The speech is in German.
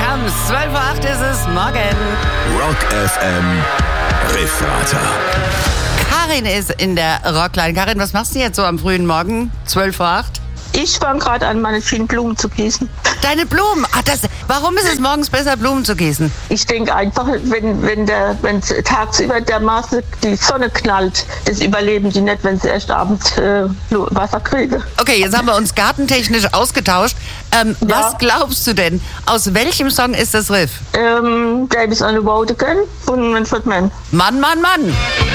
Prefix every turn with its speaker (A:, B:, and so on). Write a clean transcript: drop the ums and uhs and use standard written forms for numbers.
A: Krams, 12:08 ist es, morgen.
B: Rock FM Riffrater.
A: Karin ist in der Rockline. Karin, was machst du jetzt so am frühen Morgen, 12:08?
C: Ich fange gerade an, meine vielen Blumen zu gießen.
A: Deine Blumen? Warum ist es morgens besser, Blumen zu gießen?
C: Ich denke einfach, wenn tagsüber dermaßen die Sonne knallt, das überleben die nicht, wenn sie erst abends Wasser kriegen.
A: Okay, jetzt haben wir uns gartentechnisch ausgetauscht. Was glaubst du denn? Aus welchem Song ist das Riff?
C: Davis on the Road Again von Manfred Mann.
A: Mann, Mann, Mann.